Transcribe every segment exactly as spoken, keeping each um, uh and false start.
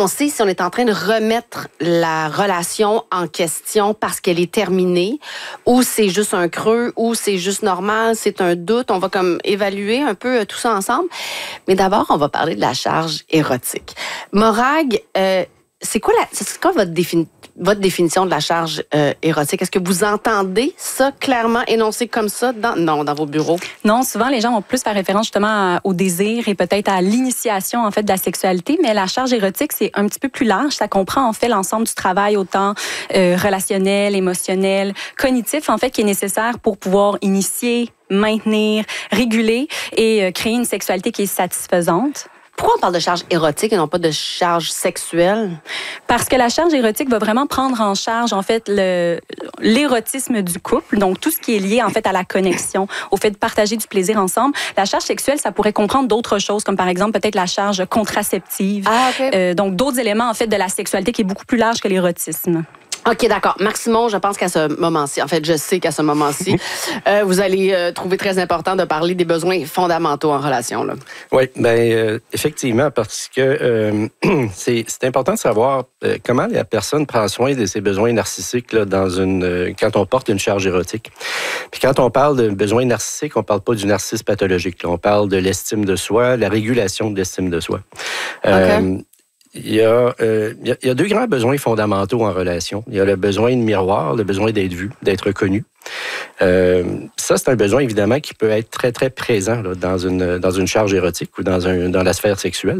qu'on sait si on est en train de remettre la relation en question parce qu'elle est terminée, ou c'est juste un creux, ou c'est juste normal, c'est un doute. On va comme évaluer un peu tout ça ensemble. Mais d'abord, on va parler de la charge érotique. Morag, euh, c'est quoi, la, c'est quoi votre, défini, votre définition de la charge euh, érotique? Est-ce que vous entendez ça clairement énoncé comme ça dans, non, dans vos bureaux? Non, souvent, les gens vont plus faire référence justement à, au désir et peut-être à l'initiation en fait de la sexualité, mais la charge érotique, c'est un petit peu plus large. Ça comprend en fait l'ensemble du travail autant euh, relationnel, émotionnel, cognitif en fait qui est nécessaire pour pouvoir initier, maintenir, réguler et euh, créer une sexualité qui est satisfaisante. Pourquoi on parle de charge érotique et non pas de charge sexuelle? Parce que la charge érotique va vraiment prendre en charge, en fait, le, l'érotisme du couple. Donc, tout ce qui est lié, en fait, à la connexion, au fait de partager du plaisir ensemble. La charge sexuelle, ça pourrait comprendre d'autres choses, comme par exemple, peut-être la charge contraceptive. Ah, OK. Euh, donc, d'autres éléments, en fait, de la sexualité qui est beaucoup plus large que l'érotisme. OK, d'accord. Marc Simon, je pense qu'à ce moment-ci, en fait, je sais qu'à ce moment-ci, euh, vous allez euh, trouver très important de parler des besoins fondamentaux en relation. Là. Oui, bien, euh, effectivement, parce que euh, c'est, c'est important de savoir euh, comment la personne prend soin de ses besoins narcissiques là, dans une, euh, quand on porte une charge érotique. Puis quand on parle de besoins narcissiques, on ne parle pas du narcissisme pathologique. Là. On parle de l'estime de soi, la régulation de l'estime de soi. Euh, OK. Il y, a, euh, il y a deux grands besoins fondamentaux en relation. Il y a le besoin de miroir, le besoin d'être vu, d'être connu. Euh, ça, c'est un besoin, évidemment, qui peut être très, très présent là, dans, une, dans une charge érotique ou dans, un, dans la sphère sexuelle.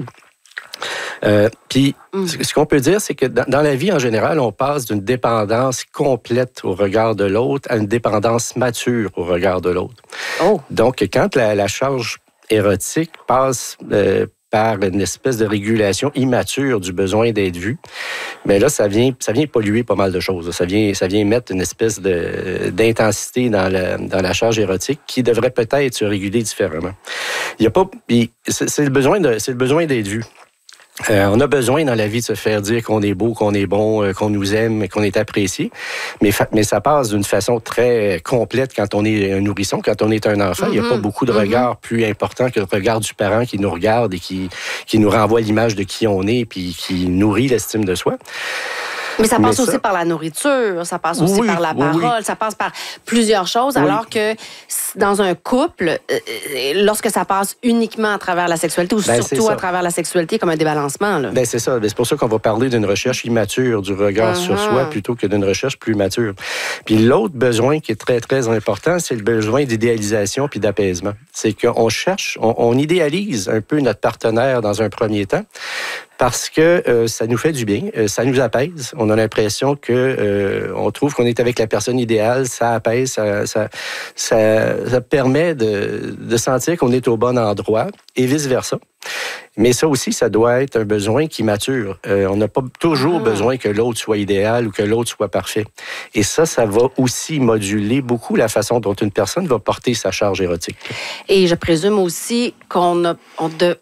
Euh, Puis, mm. ce qu'on peut dire, c'est que dans, dans la vie, en général, on passe d'une dépendance complète au regard de l'autre à une dépendance mature au regard de l'autre. Oh. Donc, quand la, la charge érotique passe... Euh, par une espèce de régulation immature du besoin d'être vu, mais là, ça vient, ça vient polluer pas mal de choses. Ça vient, ça vient mettre une espèce de, d'intensité dans la, dans la charge érotique qui devrait peut-être se réguler différemment. Il y a pas, c'est, c'est le besoin de, c'est le besoin d'être vu. Euh, on a besoin dans la vie de se faire dire qu'on est beau, qu'on est bon, euh, qu'on nous aime, qu'on est apprécié. Mais, fa- mais ça passe d'une façon très complète quand on est un nourrisson, quand on est un enfant. Mm-hmm. Il n'y a pas beaucoup de mm-hmm. regards plus importants que le regard du parent qui nous regarde et qui, qui nous renvoie l'image de qui on est puis qui nourrit l'estime de soi. Mais ça passe Mais aussi ça... par la nourriture, ça passe aussi oui, par la oui, parole, oui. ça passe par plusieurs choses, oui. alors que dans un couple, lorsque ça passe uniquement à travers la sexualité ou ben, surtout à travers la sexualité comme un débalancement. Là. Ben, c'est ça. Ben, c'est pour ça qu'on va parler d'une recherche immature du regard uh-huh. sur soi plutôt que d'une recherche plus mature. Puis l'autre besoin qui est très, très important, c'est le besoin d'idéalisation puis d'apaisement. C'est qu'on cherche, on, on idéalise un peu notre partenaire dans un premier temps, parce que euh, ça nous fait du bien, euh, ça nous apaise. On a l'impression que euh, on trouve qu'on est avec la personne idéale, ça apaise, ça, ça, ça, ça permet de, de sentir qu'on est au bon endroit et vice-versa. Mais ça aussi, ça doit être un besoin qui mature. Euh, on n'a pas toujours ah. besoin que l'autre soit idéal ou que l'autre soit parfait. Et ça, ça va aussi moduler beaucoup la façon dont une personne va porter sa charge érotique. Et je présume aussi qu'on a... On de...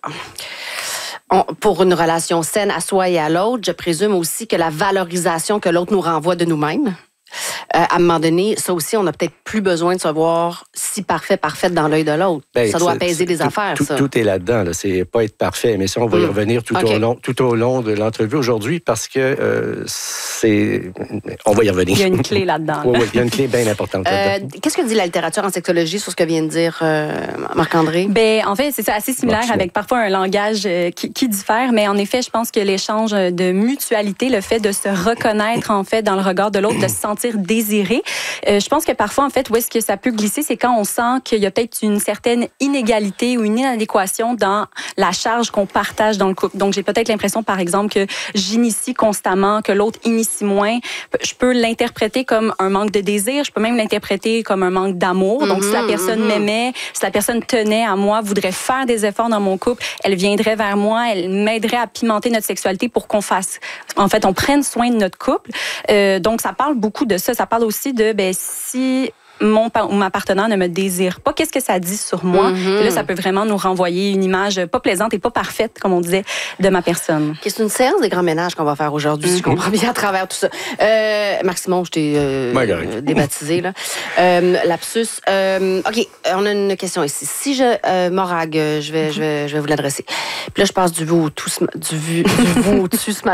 On, pour une relation saine à soi et à l'autre, je présume aussi que la valorisation que l'autre nous renvoie de nous-mêmes, euh, à un moment donné, ça aussi, on n'a peut-être plus besoin de se voir si parfait, parfaite dans l'œil de l'autre. Ben, ça doit apaiser des tout, affaires, tout, ça. Tout est là-dedans. Là. C'est pas être parfait, mais ça, on va mm. y revenir tout, okay. au long, tout au long de l'entrevue aujourd'hui parce que euh, c'est... On va y revenir. Il y a une clé là-dedans. Oui, oui, il y a une clé bien importante là-dedans. Euh, qu'est-ce que dit la littérature en sexologie sur ce que vient de dire euh, Marc-André? Ben, en fait, c'est ça, assez similaire Marc, avec parfois un langage euh, qui, qui diffère, mais en effet, je pense que l'échange de mutualité, le fait de se reconnaître, en fait, dans le regard de l'autre, de se sentir désiré, Euh, je pense que parfois, en fait, où est-ce que ça peut glisser, c'est quand on sent qu'il y a peut-être une certaine inégalité ou une inadéquation dans la charge qu'on partage dans le couple. Donc, j'ai peut-être l'impression, par exemple, que j'initie constamment, que l'autre initie moins. Je peux l'interpréter comme un manque de désir. Je peux même l'interpréter comme un manque d'amour. Donc, mm-hmm, si la personne mm-hmm. m'aimait, si la personne tenait à moi, voudrait faire des efforts dans mon couple, elle viendrait vers moi, elle m'aiderait à pimenter notre sexualité pour qu'on fasse, en fait, on prenne soin de notre couple. Euh, donc, ça parle beaucoup de ça. Ça parle aussi de, ben, si mon ou ma partenaire ne me désire pas, qu'est-ce que ça dit sur moi? Mm-hmm. Et là, ça peut vraiment nous renvoyer une image pas plaisante et pas parfaite, comme on disait, de ma personne. C'est une séance des grands ménages qu'on va faire aujourd'hui, mm-hmm. si je comprends bien à travers tout ça. Euh, Marc Simon, je t'ai euh, débaptisé, là. Euh, lapsus. Euh, OK, on a une question ici. Si je... Euh, Morag, je vais, mm-hmm. je vais, je vais vous l'adresser. Puis là, je passe du vous au tout, du, du vous au dessus ce matin.